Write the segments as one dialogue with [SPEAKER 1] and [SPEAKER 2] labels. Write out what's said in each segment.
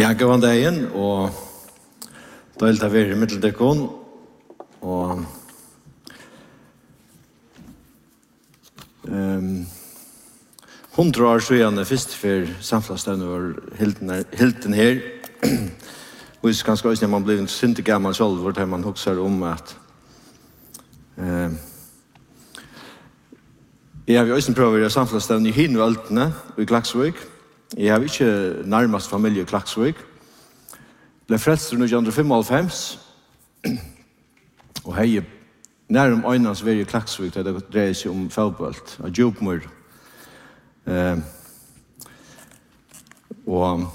[SPEAKER 1] Ja, god dagen, og dølt av i middeldekon, og 100 år siden først for samfunnsstevnet var hilden her. Og det ganske også når man blir sint og gammel selv, hvor man husker om at jeg har jo også prøvd å gjøre samfunnsstevnet i Hinveldene i Klaksvik. Jeg har ikke nærmest familie i Klaksvik. Ble frelst i 1995, og hei nær øynene som var i Klaksvik, det dreier seg om fotball, av Djupmur. Og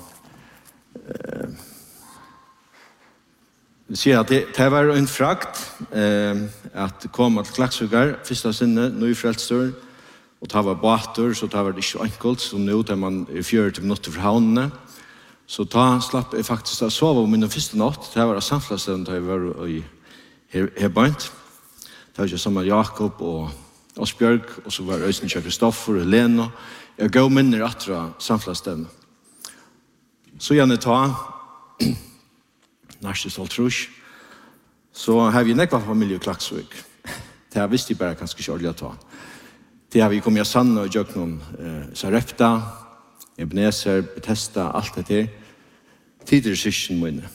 [SPEAKER 1] sier at det var en frakt at komme til Klaksvikar, første sinne, nå i frelster, og det var båter, så det var det ikke enkelt, som nå der man 40 minutter fra havnene. Så da slapp jeg faktisk å sove om min første natt. Det var samfunnsstedet da jeg var i Herbønt. Det var ikke sammen Jakob og Asbjørg, og så var Øystein Kristoffer og Lena. Jeg gav minner etter samfunnsstedet. Så gjerne ta, nærmest stolt trus, så har vi nekva familie i Klaksvik. Det har visst jeg bare kanskje ikke ordentlig å ta. Det har vi kommet i Sanne og gjort noen Sarepta, Ebenezer, Bethesda, alt det her. Tidligere syskjen mine.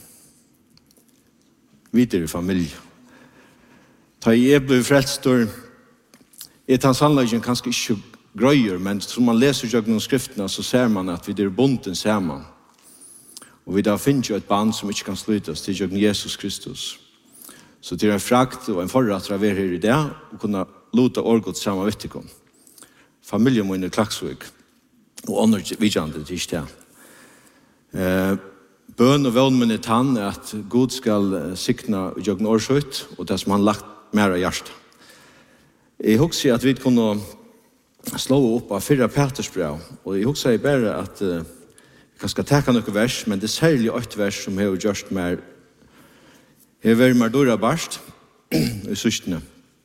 [SPEAKER 1] Videre familie. Da jeg ble frelst, tar sannleggen kanskje ikke grøyer, men som man leser gjort noen skriftene, så ser man at vi er bunten sammen. Og vi da finner jo et band som ikke kan sluttes til gjort Jesus Kristus. Så det er en frakt og en forrett å være her i det, og kunne låta orgot sammen med dere. Familien min i Klaksvik, og andre vidjande til ikke det. Bøn og vån min er tann at Gud skal sikna jøgn årsøyt, og det som han lagt mer av hjertet. Jeg husker at vi kunne slå opp av 4 Petersbrev, og jeg husker bare at jeg skal teka noen vers, men det er særlig 8 vers som har gjort mer, har vært mer dårlig barst i sørstene.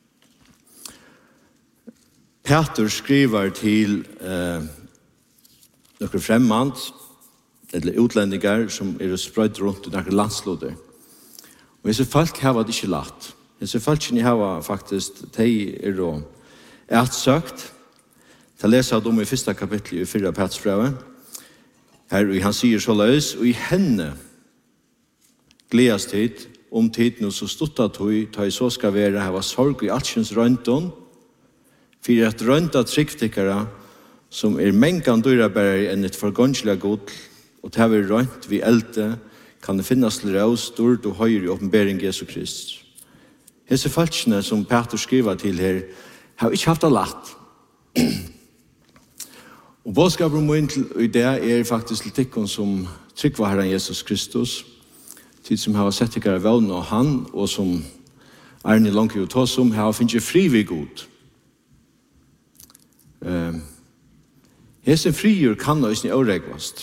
[SPEAKER 1] Peter skriver til noen fremmand, eller utlendinger som sprøyd rundt i noen landslåder. Og disse folk har det ikke lagt. Disse folkene har faktisk, de søkt. Jeg leser dem i 1. kapittel i 4 Petersbrevet. Her han sier så løs, og i henne gledes tid, om tiden og så stuttet hun, da jeg så skal være, her var sorg i altkjens røntgen, for at rønta tryggtikkere som mengan dyrabærere enn et forgångslig god, og til å være rønt vi eldte, kan det finnes løs, stort og høyere i åpenbering Jesu Krist. Hese falskene som Peter skriver til her, har ikke haft det lagt. Og bådskapen min til i det er faktisk til tikkene som tryggva Herren Jesus Kristus, tid som har sett tikkere vevn og han, og som Arne Longkjø og Tåsum, har finnet fri ved god. Hesen frigjør kan også ikke avregvast.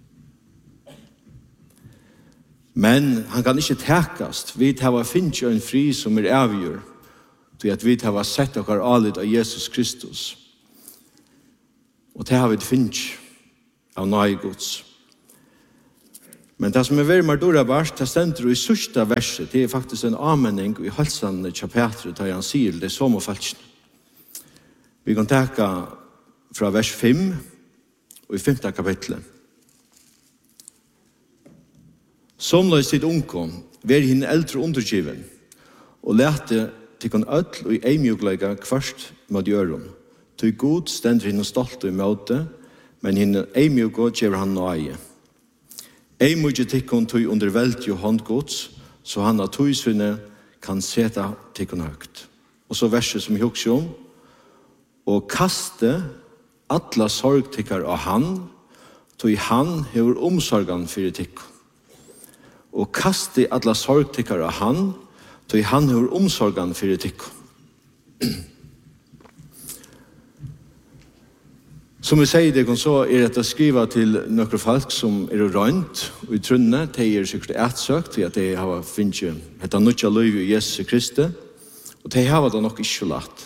[SPEAKER 1] Men han kan ikke tekast. Vi har finnet en fri som avgjør, til at vi har sett dere alit av Jesus Kristus. Og det har vi finnet av nøye gods. Men det som veldig mardora bart, det stender i sørste verset, det faktisk en anmenning i halsen til Peter, da han sier det som og falskene. Vi kan teka fra vers 5 og i 5. kapitlet. Som løs sitt unko, vær henne eldre undergiven, og lete til kon ødel og i eimjuglega kvart med gjøren. Til god stender henne stolt og i møte, men henne eimjugga gjør han nøye. Eimjugga til kon tog under velt jo håndgods, så han av togsvinne kan seta til kon høgt. Og så verset som jeg husker om, og kaste alla sorgtikkar av han, tog han hever omsorgan fyrir tikk. Og kaste alla sorgtikkar av han, tog han hever omsorgan fyrir tikk. Som vi sier det, så er det å skrive til noen folk som rønt og i trunne, de sikkert ætsøkt, til at de har finnet dette nødja liv i Jesus Kristi, og de har det nok ikke lagt.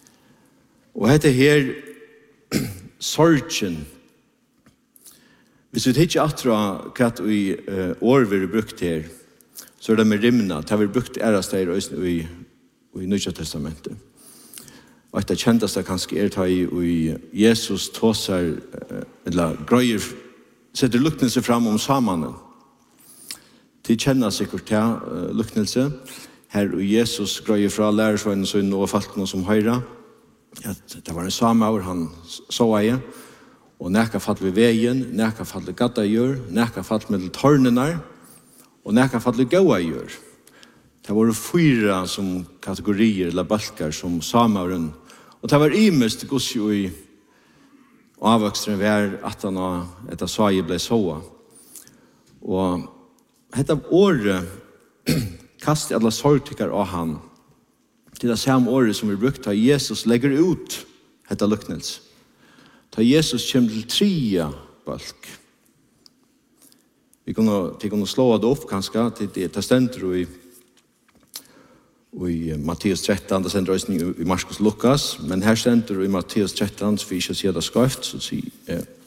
[SPEAKER 1] Og dette her sorgen Hvis vi ikke atra hva i år vi har brukt her, så det med rimna, det har vi brukt ærasteier i Nya Testamentet. Og det kjenteste kanskje det i Jesus tåsar, eller grøyer, setter luktelse fram om samanen. De kjenner sikkert til luktelse. Her Jesus grøyer fra lærersvennen sin og folkene som høyre, at det var en samaur han så ei, og nekka fall ved veien, nekka fall ved gaddajør, nekka fall med tørnene, og nekka fall ved gåajør. Det var 4 som kategorier eller balkar som samauren, og det var imest gos jo i avvokstren vær at han etter sagi ble såa. Og dette året kastet alle sorgtikker av han til det samme året som vi brukte, da Jesus legger ut dette luktnelse. Da Jesus kommer til 3 balk. Vi kunne slå det opp kanskje til det stender i Matteus 13, det stender også i Markus Lukas, men her stender i Matteus 13, så vi ikke sier det skrøft, så sier